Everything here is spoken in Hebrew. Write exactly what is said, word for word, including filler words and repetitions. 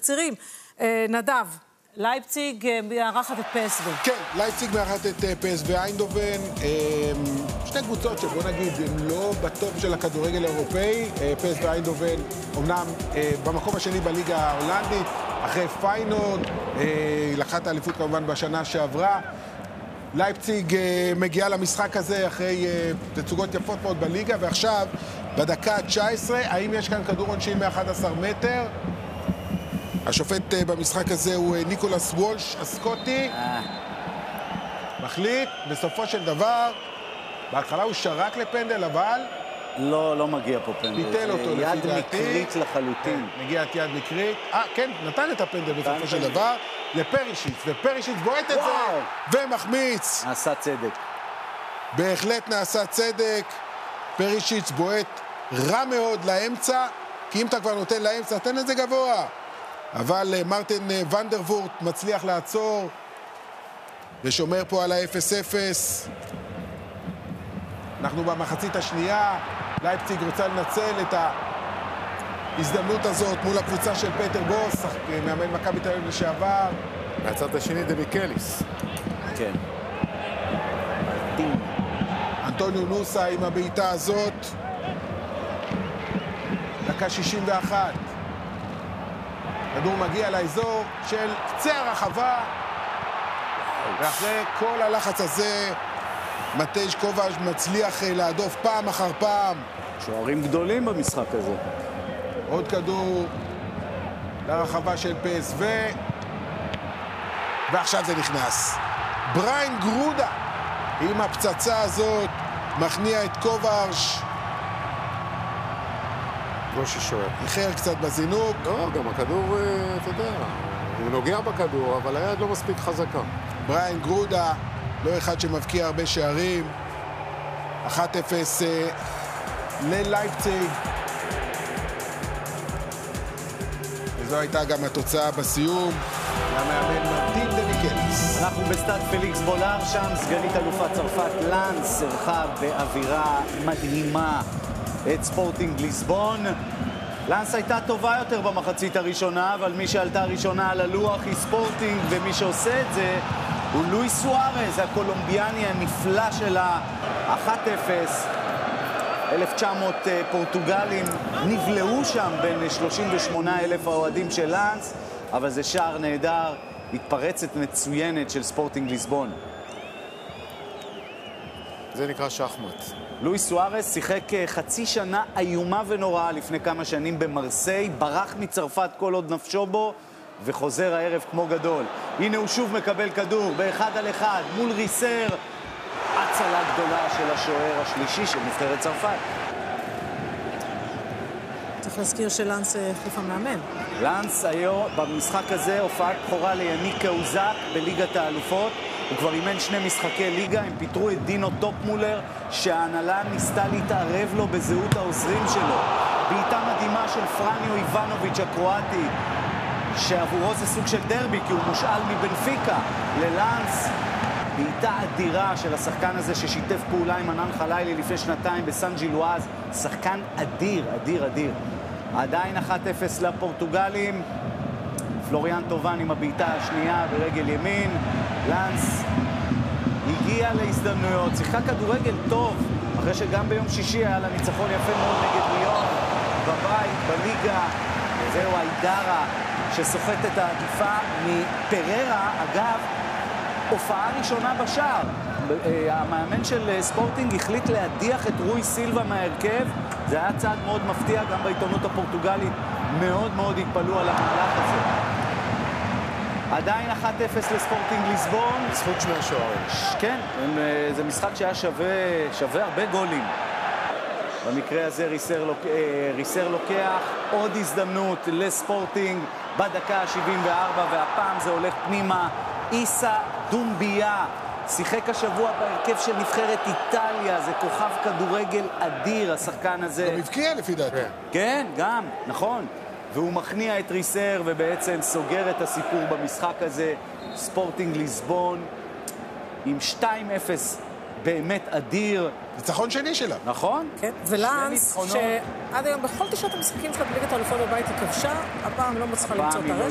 תקצירים. נדב, לייפציג מארחת את פי אס וי. כן, לייפציג מארחת את פי אס וי איינדהובן. שתי קבוצות שבוא נגיד הם לא בטופ של הכדורגל האירופאי. פי אס וי איינדהובן אומנם במקום השני בליגה ההולנדית, אחרי פיינורד, לקחה את האליפות כמובן בשנה שעברה. לייפציג מגיעה למשחק הזה אחרי תצוגות יפות מאוד בליגה, ועכשיו בדקה ה-תשע עשרה, האם יש כאן כדור עונשין מ-אחד עשר מטר? השופט במשחק הזה הוא ניקולס וולש הסקוטי. מחליט, בסופו של דבר, בהתחלה הוא שרק לפנדל, אבל לא, לא מגיע פה פנדל. ביטל אותו לפי דעתי. יד מקרית לחלוטין. מגיעת יד מקרית. אה, כן, נתן את הפנדל בסופו של דבר לפרישיץ, ופרישיץ בועט את זה ומחמיץ. נעשה צדק. בהחלט נעשה צדק. פרישיץ בועט רע מאוד לאמצע, כי אם אתה כבר נותן לאמצע, תן את זה גבוה. אבל מרטין ונדרוורט מצליח לעצור ושומר פה על ה-אפס אפס. אנחנו במחצית השנייה. לייפציג רוצה לנצל את ההזדמנות הזאת מול הקבוצה של פטר בוס, מאמן מכבי תל אביב לשעבר. מהצד השני דמיקליס. כן. אנטוניו נוסה עם הבעיטה הזאת. דקה שישים ואחת. כדור מגיע לאזור של קצה הרחבה, ואחרי כל הלחץ הזה מטייג' קובאז' מצליח להדוף פעם אחר פעם. שוערים גדולים במשחק הזה. עוד כדור לרחבה של פי אס וי, ועכשיו זה נכנס. בריין גרודה עם הפצצה הזאת מכניע את קובאז'. ראש השוער. איחר קצת בזינוק. לא, גם הכדור, אתה יודע, הוא נוגע בכדור, אבל היד לא מספיק חזקה. בריין גרודה, לא אחד שמבקיע הרבה שערים. אחת אפס ללייפציג. וזו הייתה גם התוצאה בסיום. למאמן מרטין דמיקליס. אנחנו בסטאד פליקס בולר, שם סגנית אלופת צרפת לאנס אירחה באווירה מדהימה את ספורטינג ליסבון. לאנס הייתה טובה יותר במחצית הראשונה, אבל מי שעלתה ראשונה על הלוח היא ספורטינג, ומי שעושה את זה הוא לואיס סוארז, הקולומביאני הנפלא של ה-אחת אפס. אלף תשע מאות פורטוגלים נבלעו שם בין שלושים ושמונה אלף האוהדים של לאנס, אבל זה שער נהדר, התפרצת מצוינת של ספורטינג ליסבון. זה נקרא שחמט. לואיס סוארז שיחק חצי שנה איומה ונוראה לפני כמה שנים במרסיי, ברח מצרפת כל עוד נפשו בו, וחוזר הערב כמו גדול. הנה הוא שוב מקבל כדור באחד על אחד מול ריסר. הצלה גדולה של השוער השלישי של נבחרת צרפת. צריך להזכיר שלאנס החליף המאמן. לאנס היום במשחק הזה הופעת בכורה ליניק קאוזק בליגת האלופות. הוא כבר אימן שני משחקי ליגה, הם פיתרו את דינו טופמולר, שההנהלה ניסתה להתערב לו בזהות העוזרים שלו. בעיטה מדהימה של פרניו איבנוביץ' הקרואטי, שעבורו זה סוג של דרבי, כי הוא מושאל מבנפיקה ללאנס. בעיטה אדירה של השחקן הזה ששיתף פעולה עם ענן חלילי לפני שנתיים בסן ג'ילואז. שחקן אדיר, אדיר, אדיר. עדיין אחת אפס לפורטוגלים. פלוריאן טובן עם הבעיטה השנייה ברגל ימין. לאנס הגיע להזדמנויות, שיחקה כדורגל טוב, אחרי שגם ביום שישי היה לה ניצחון יפה מאוד נגד ליון בבית, בליגה. זהו האידרה שסוחט את העדיפה מפררה. אגב, הופעה ראשונה בשער. המאמן של ספורטינג החליט להדיח את רוי סילבה מהרכב. זה היה צעד מאוד מפתיע, גם בעיתונות הפורטוגלית מאוד מאוד התפלאו על המהלך הזה. עדיין אחת אפס לספורטינג ליסבון. זכות שני השוערים. כן, זה משחק שהיה שווה, שווה הרבה גולים. במקרה הזה ריסר, לוק... ריסר לוקח עוד הזדמנות לספורטינג בדקה ה-שבעים וארבע, והפעם זה הולך פנימה. איסה דומביה שיחק השבוע בהרכב של נבחרת איטליה, זה כוכב כדורגל אדיר, השחקן הזה. גם הבקיע לפי דעתי. כן, גם, נכון. והוא מכניע את ריסר ובעצם סוגר את הסיפור במשחק הזה. ספורטינג ליסבון עם שתיים אפס באמת אדיר. ניצחון שני שלה. נכון? כן, ולאנס, שעד היום בכל תשעת המשחקים שלה בליגת האלופות בבית היא כבשה, הפעם לא מצליחה למצוא את הרשת.